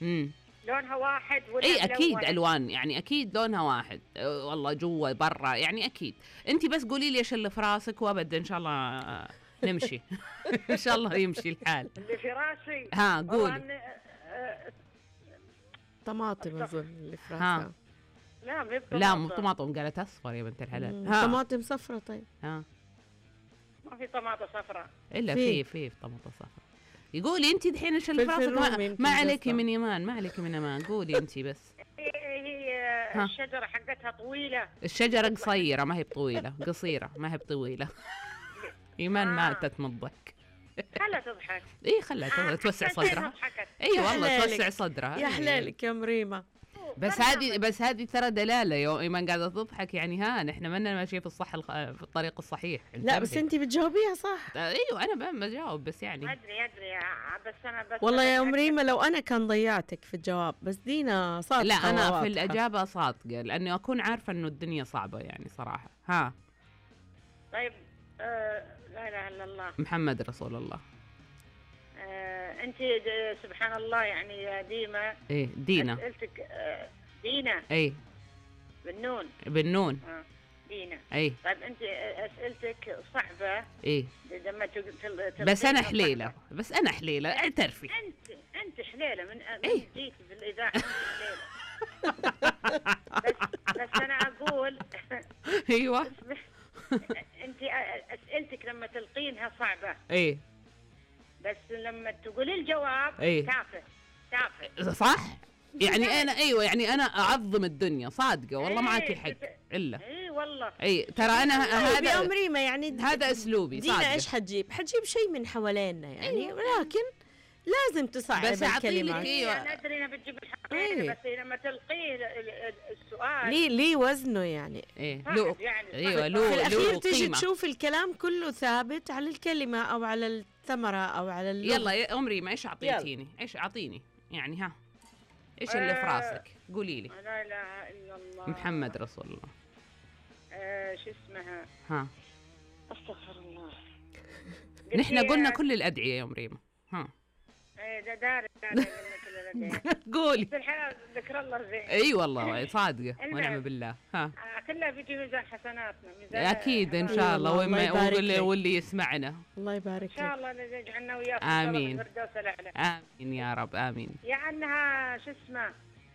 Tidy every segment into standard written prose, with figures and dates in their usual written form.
لونها واحد ولا اي اكيد ملون؟ الوان، يعني اكيد لونها واحد، والله جوا برا يعني اكيد. انت بس قولي لي ايش اللي في راسك وابدا ان شاء الله نمشي. ان شاء الله يمشي الحال. اللي في راسي ها قولي. طماطم اظن اللي في ها. راسها. لا مو طماطم، قالت اصفر يا بنت الحلال. ها طماطم صفرة. طيب ها ما في طماطم صفراء الا في طماطم صفراء. يقولي انت دحين ايش اللي في راسك؟ ما عليكي من ايمان، ما عليكي من ايمان، قولي انت بس. هي الشجرة حقتها طويلة. الشجرة قصيرة ما هي بطويلة، قصيرة ما هي بطويلة. ايمان ماتت من الضحك. خلها تضحك. اي خلها توسع صدرها. اي والله توسع صدرها. يا حلالك يا مريمة. بس هذه ترى دلاله يوم ايمان قاعده تضحك، يعني ها نحن منا ماشيين في في الطريق الصحيح. لا بس انت بتجاوبيها صح. ايوه انا بجاوب بس يعني ادري بس انا والله يا مريمة لو انا كان ضيعتك في الجواب، بس دينا صادقة. لا انا في الاجابه صادقه لاني اكون عارفه انه الدنيا صعبه يعني صراحه. ها طيب لا اله الا الله محمد رسول الله. انت سبحان الله يعني يا ديما. ايه دينا. اسئلتك دينا. ايه بالنون. دينا. ايه طيب انت اسئلتك صعبه. ايه لما بس انا حليله، اعترفي. انت حليله من إيه؟ جيتي في الاذاعه انت حليله. بس انا اقول ايوه انت اسئلتك لما تلقينها صعبه. ايه بس لما تقولي الجواب إيه؟ تافه صح. يعني انا ايوه يعني انا اعظم الدنيا صادقه والله. معاكي حق الا اي والله. اي ترى انا هذا يا مريمة يعني هذا اسلوبي دينا. صادقة. ايش حتجيب شيء من حوالينا يعني. لكن لازم تصعب بس الكلمات. انا ادري انها بتجيب الحقيقه. بس لما تلقيه السؤال ليه وزنه يعني. لو يعني ايوه في الاخير تيجي قيمة. تشوف الكلام كله ثابت على الكلمة او على الثمرة او على اللغة. يلا يا عمري ما ايش اعطيتيني؟ ايش اعطيني يعني؟ ها ايش اللي في راسك؟ قولي لي. لا اله الا الله محمد رسول الله. شو اسمها؟ ها استغفر الله. نحن قلنا كل الادعيه يا مريم. ها ده داري قولي. الحلال ذكر الله زين. اي والله صادقه ونعم بالله. ها كلها بيجي ميزان حسناتنا. اكيد ان شاء الله. واللي يسمعنا الله يبارك ان شاء الله يجعلنا وياكم امين. الفردوس الاعلى. امين يا رب امين. عنها شو اسمه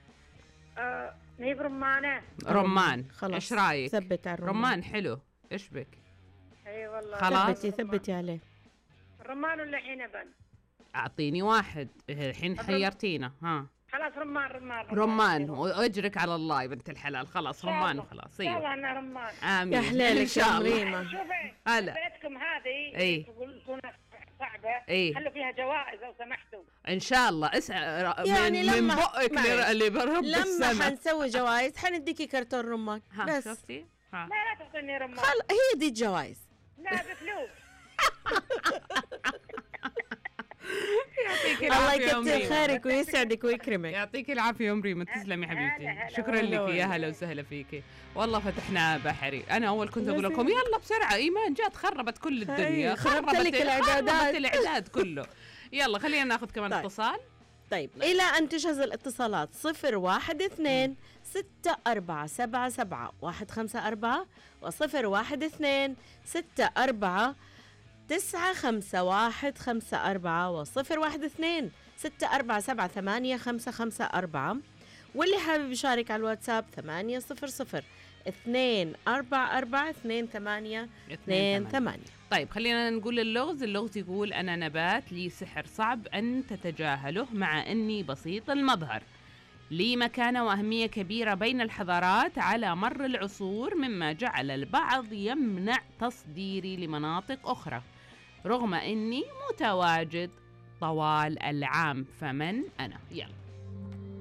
نجيب رمان. خلاص ايش رايك؟ ثبت على رمان حلو. ايش بك؟ اي والله خلاص ثبتي عليه. رمان ولا عنبا؟ اعطيني واحد الحين حيرتينا. ها خلاص رمان واجرك على الله يا بنت الحلال. خلاص رمان وخلاص. ان شاء الله انها رمان. امين يا حلالك يا مريمة. شوفي هلا بيتكم هذه تقولون صعبه. خلوا فيها جوائز لو سمحتوا ان شاء الله. يعني من بقك اللي برب لما حنسوي جوائز حنديكي كرتون رمان. بس شفتي؟ لا تعطيني رمان. هي دي الجوائز. لا بفلوس. يعطيك الله العافيه. يكثر خيرك ويسعدك ويكرمك. يعطيك العافيه يا مريم. تسلمي حبيبتي. شكرا لك. يا هلا وسهلا فيكي. والله فتحنا بحري. انا اول كنت اقول لكم يلا بسرعه. ايمان جات خربت كل الدنيا. خربت لك الاعداد كله. يلا خلينا ناخذ كمان اتصال. طيب الى ان تجهز الاتصالات 012 6477 154 و012 64 95 154 و012 647 8554. واللي حابب يشارك على الواتساب 800 244 2828. طيب خلينا نقول اللغز يقول أنا نبات لي سحر صعب أن تتجاهله مع أني بسيط المظهر، لي مكانة وأهمية كبيرة بين الحضارات على مر العصور، مما جعل البعض يمنع تصديري لمناطق أخرى رغم أني متواجد طوال العام. فمن أنا؟ يلا